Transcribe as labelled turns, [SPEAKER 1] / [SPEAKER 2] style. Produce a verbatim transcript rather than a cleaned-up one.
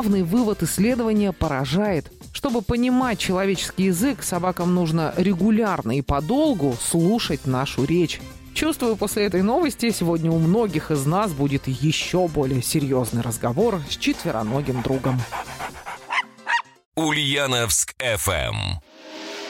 [SPEAKER 1] Главный вывод исследования поражает. Чтобы понимать человеческий язык, собакам нужно регулярно и подолгу слушать нашу речь. Чувствую, после этой новости сегодня у многих из нас будет еще более серьезный разговор с четвероногим другом.
[SPEAKER 2] Ульяновск эф эм.